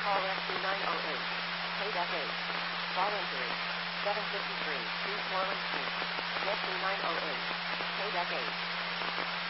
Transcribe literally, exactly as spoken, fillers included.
Call S two nine oh eight. Paid at eight. Voluntary. seven fifty-three. East Orland Street. S two nine oh eight. Paid at eight.